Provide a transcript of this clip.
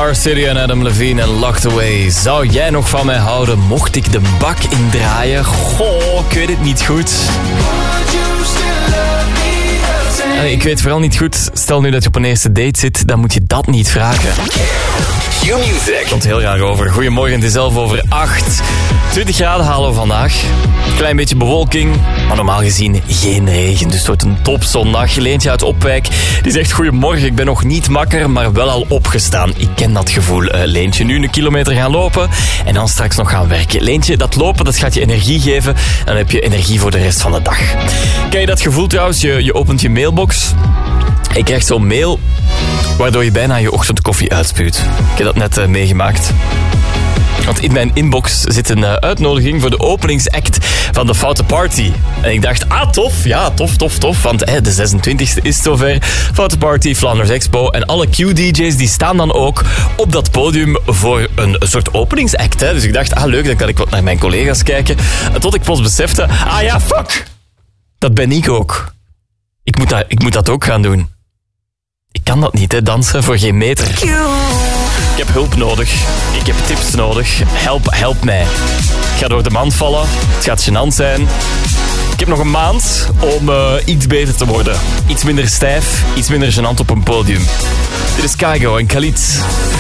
R. City en Adam Levine en Locked Away. Zou jij nog van mij houden mocht ik de bak indraaien? Goh, ik weet het niet goed. Ik weet vooral niet goed, stel nu dat je op een eerste date zit, dan moet je dat niet vragen. Q-Music. Komt heel raar over. Goedemorgen, het is 11 over 8. 20 graden halen we vandaag. Klein beetje bewolking, maar normaal gezien geen regen. Dus het wordt een topzondag. Leentje uit Opwijk, die zegt goedemorgen, ik ben nog niet makker, maar wel al opgestaan. Ik ken dat gevoel, Leentje. Nu een kilometer gaan lopen en dan straks nog gaan werken. Leentje, dat lopen, dat gaat je energie geven. Dan heb je energie voor de rest van de dag. Ken je dat gevoel trouwens? Je opent je mailbox. Je krijgt zo'n mail waardoor je bijna je ochtendkoffie uitspuwt. Ik heb dat net meegemaakt. Want in mijn inbox zit een uitnodiging voor de openingsact van de Foute Party. En ik dacht, tof. Ja, tof. Want de 26e is zover. Foute Party, Flanders Expo. En alle Q-DJ's die staan dan ook op dat podium voor een soort openingsact. Dus ik dacht, leuk, dan kan ik wat naar mijn collega's kijken. Tot ik plots besefte, fuck. Dat ben ik ook. Ik moet dat ook gaan doen. Ik kan dat niet, dansen voor geen meter. Ik heb hulp nodig. Ik heb tips nodig. Help mij. Ik ga door de mand vallen. Het gaat gênant zijn. Ik heb nog een maand om iets beter te worden. Iets minder stijf, iets minder gênant op een podium. Dit is Kygo en Khalid.